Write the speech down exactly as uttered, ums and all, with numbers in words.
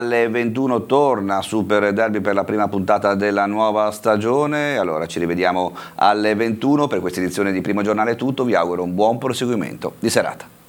Alle ventuno torna Super Derby per la prima puntata della nuova stagione. Allora ci rivediamo alle ventuno per questa edizione di Primo Giornale. È tutto, vi auguro un buon proseguimento di serata.